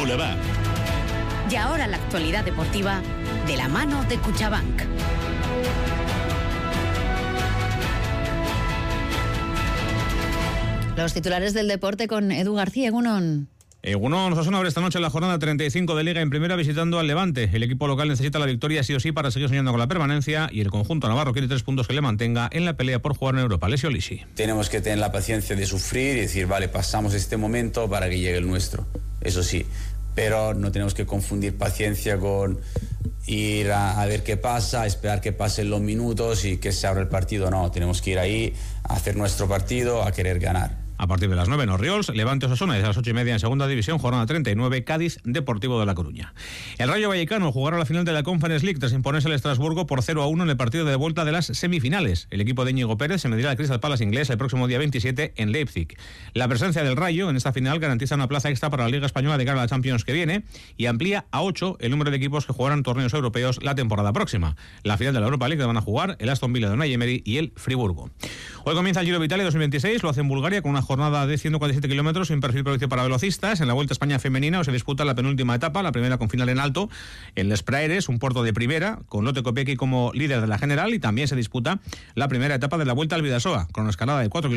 Boulevard. Y ahora la actualidad deportiva de la mano de Cuchabank. Los titulares del deporte con Edu García. Egunon. Osasuna abre esta noche la jornada 35 de Liga en Primera visitando al Levante. El equipo local necesita la victoria sí o sí para seguir soñando con la permanencia y el conjunto navarro quiere 3 puntos que le mantenga en la pelea por jugar en Europa. Alessio Lisi. Tenemos que tener la paciencia de sufrir y decir, vale, pasamos este momento para que llegue el nuestro. Eso sí, pero no tenemos que confundir paciencia con ir a ver qué pasa, esperar que pasen los minutos y que se abra el partido. No, tenemos que ir ahí a hacer nuestro partido, a querer ganar. A partir de las 9 en Orriols, Levante Osasuna, desde las 8:30 en Segunda División, jornada 39, Cádiz Deportivo de La Coruña. El Rayo Vallecano jugará la final de la Conference League tras imponerse al Estrasburgo por 0-1 en el partido de vuelta de las semifinales. El equipo de Íñigo Pérez se medirá al Crystal Palace inglés el próximo día 27 en Leipzig. La presencia del Rayo en esta final garantiza una plaza extra para la Liga Española de cara a la Champions que viene y amplía a 8 el número de equipos que jugarán torneos europeos la temporada próxima. La final de la Europa League la van a jugar el Aston Villa de Unai Emery y el Friburgo. Hoy comienza el Giro de Italia 2026, lo hace en Bulgaria con una jornada de 147 kilómetros sin perfil propicio para velocistas. En la Vuelta a España femenina se disputa la penúltima etapa, la primera con final en alto en Les Praeres, un puerto de primera, con Lotte Kopecky como líder de la general, y también se disputa la primera etapa de la Vuelta al Bidasoa, con una escalada de 4 kilómetros